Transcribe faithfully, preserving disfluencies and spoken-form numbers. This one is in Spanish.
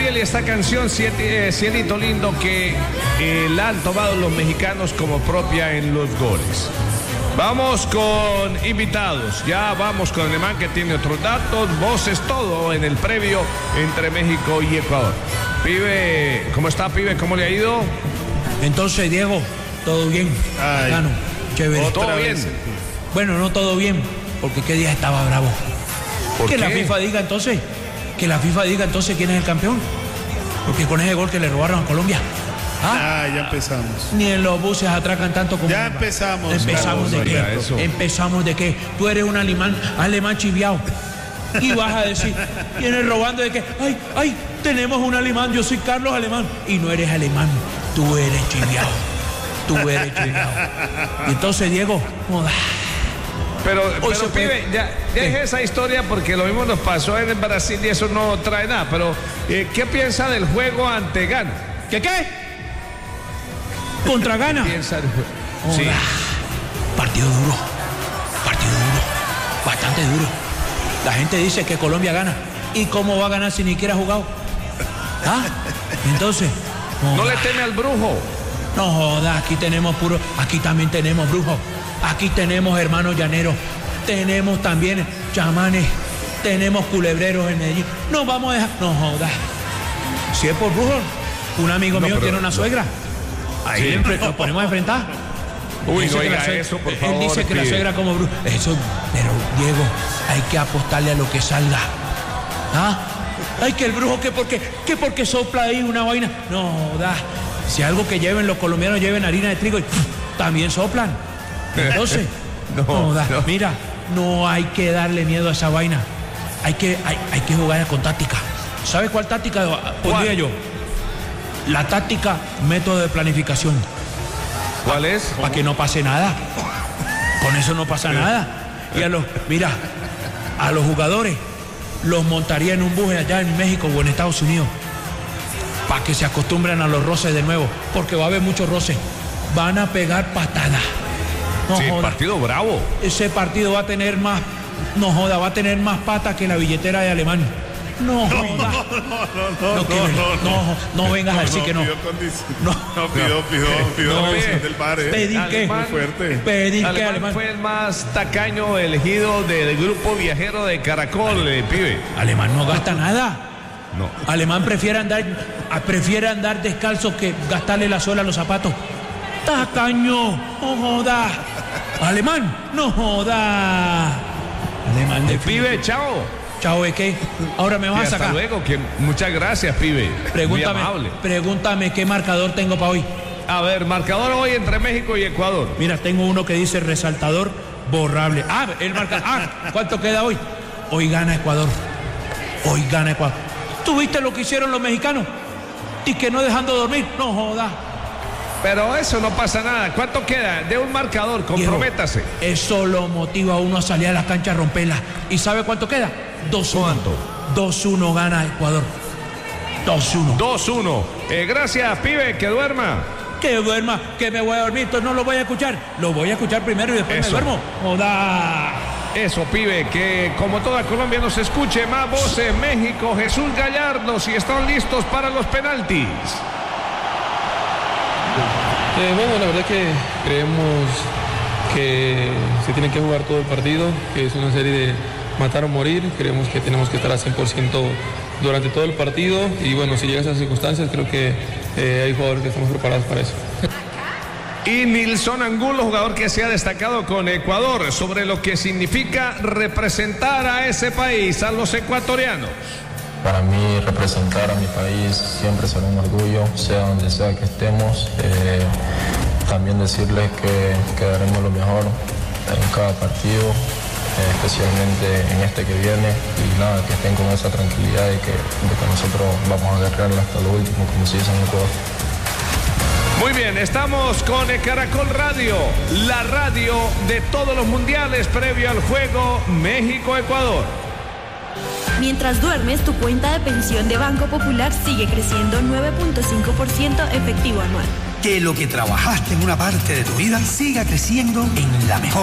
pídele esta canción, eh, Cielito Lindo, que eh, la han tomado los mexicanos como propia en los goles. Vamos con invitados, ya vamos con Alemán, que tiene otros datos, voces, todo en el previo entre México y Ecuador. Pibe, ¿cómo está, pibe? ¿Cómo le ha ido? Entonces, Diego, ¿todo bien? Gano, chévere. ¿Todo bien? Bueno, no todo bien, porque qué día estaba bravo. ¿Por que qué? la FIFA diga entonces, que la FIFA diga entonces quién es el campeón. Porque con ese gol que le robaron a Colombia. Ah, ah ya empezamos. Ni en los buses atracan tanto como... Ya empezamos. ¿Empezamos de qué? Eso. ¿Empezamos de qué? Tú eres un alemán, alemán chiviao. Y vas a decir, vienes robando de qué. Ay, ay, tenemos un alemán, yo soy Carlos Alemán. Y no eres alemán, tú eres chiviao. Tú eres chiviao. Y entonces, Diego, joda. Pero, pero se pibe, puede... ya deje esa historia, porque lo mismo nos pasó en Brasil y eso no trae nada. Pero, eh, ¿qué piensa del juego ante Ghana? ¿Qué qué? ¿Contra Ghana? ¿Qué piensa del juego? Joda. Sí. Partido duro, partido duro, bastante duro. La gente dice que Colombia gana. ¿Y cómo va a ganar si ni siquiera ha jugado? ¿Ah? Entonces, joda. ¿No le teme al brujo? No joda, aquí tenemos puro, aquí también tenemos brujos, aquí tenemos hermanos llaneros, tenemos también chamanes, tenemos culebreros en Medellín. No vamos a dejar, no joda. Si es por brujos, un amigo No, mío pero- tiene una suegra. Ahí Sí. le enfre- nos ponemos a enfrentar. Uy, Dice no que la diga suegra- eso, por él favor, dice que la pibe. suegra como bruja. Eso, pero Diego, hay que apostarle a lo que salga. ¿Ah? Ay, que el brujo, que porque, que porque sopla ahí una vaina. No, da. Si algo que lleven los colombianos, lleven harina de trigo y también soplan. Entonces, No, no, da. no. Mira, no hay que darle miedo a esa vaina. Hay que, hay, hay que jugar con táctica. ¿Sabes cuál táctica pondría ¿Cuál? yo? La táctica, método de planificación. ¿Cuál es? Para que no pase nada. Con eso no pasa nada. Y a los, mira, a los jugadores los montaría en un bus allá en México o en Estados Unidos para que se acostumbren a los roces de nuevo, porque va a haber muchos roces. Van a pegar patadas. No Sí, joda. partido bravo. Ese partido va a tener más, no joda, va a tener más patas que la billetera de Alemán. No joda. No, que- no, no vengas a decir que no. Pidió condición. No. No, pidió, pidió, pidió No, la bendición pibe. del bar, ¿eh? Pedí que, Alemán, Muy fuerte. pedí que Alemán Alemán. fue el más tacaño elegido del grupo viajero de Caracol, eh, pibe. Alemán no gasta nada. No. Alemán prefiere andar, a- prefiere andar descalzo que gastarle la suela a los zapatos. Tacaño, no joda. Alemán, no joda. Alemán de El pibe, chao. Chao, ¿de qué? Ahora me Y vas a hasta sacar. luego. Que, muchas gracias, pibe. Muy Pregúntame, amable. pregúntame qué marcador tengo para hoy. A ver, marcador hoy entre México y Ecuador. Mira, tengo uno que dice resaltador borrable. Ah, el marca. Ah, ¿cuánto queda hoy? Hoy gana Ecuador. Hoy gana Ecuador. ¿Tú viste lo que hicieron los mexicanos? Y que no dejando dormir. No joda. Pero eso no pasa nada. ¿Cuánto queda? De un marcador, comprométase. Diego, eso lo motiva a uno a salir a la cancha a romperla. ¿Y sabe cuánto queda? dos uno. ¿Cuánto? dos uno gana Ecuador. dos uno. dos uno. Eh, gracias, pibe, que duerma. Que duerma, que me voy a dormir, entonces no lo voy a escuchar. Lo voy a escuchar primero y después Eso. me duermo. Joda. Eso, pibe, que como toda Colombia nos escuche. Más voces, México, Jesús Gallardo, si están listos para los penaltis. Eh, bueno, la verdad que creemos que se tiene que jugar todo el partido, que es una serie de matar o morir. Creemos que tenemos que estar al cien por ciento durante todo el partido y bueno, si llega a esas circunstancias creo que eh, hay jugadores que estamos preparados para eso. Y Nilson Angulo, jugador que se ha destacado con Ecuador, sobre lo que significa representar a ese país, a los ecuatorianos. Para mí representar a mi país siempre será un orgullo, sea donde sea que estemos. Eh, también decirles que, que daremos lo mejor en cada partido, eh, especialmente en este que viene. Y nada, que estén con esa tranquilidad de que, de que nosotros vamos a guerrearla hasta lo último, como se dice en Ecuador. Muy bien, estamos con Caracol Radio, la radio de todos los mundiales previo al juego México-Ecuador. Mientras duermes, tu cuenta de pensión de Banco Popular sigue creciendo nueve punto cinco por ciento efectivo anual. Que lo que trabajaste en una parte de tu vida siga creciendo en la mejor.